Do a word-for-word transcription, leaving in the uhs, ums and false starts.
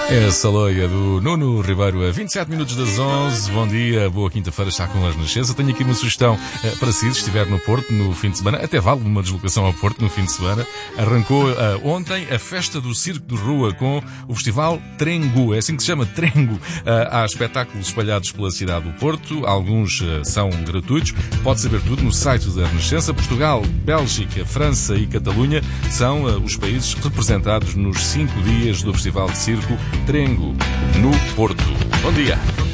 É a Saloia do Nuno Ribeiro, a vinte e sete minutos das onze. Bom dia, boa quinta-feira, está com a Renascença. Tenho aqui uma sugestão uh, para si, se estiver no Porto no fim de semana. Até vale uma deslocação ao Porto no fim de semana. Arrancou uh, ontem a festa do Circo de Rua com o Festival Trengo. É assim que se chama, Trengo. Uh, há espetáculos espalhados pela cidade do Porto. Alguns uh, são gratuitos. Pode saber tudo no site da Renascença. Portugal, Bélgica, França e Catalunha são uh, os países representados nos cinco dias do Festival de Circo Trengo, no Porto. Bom dia.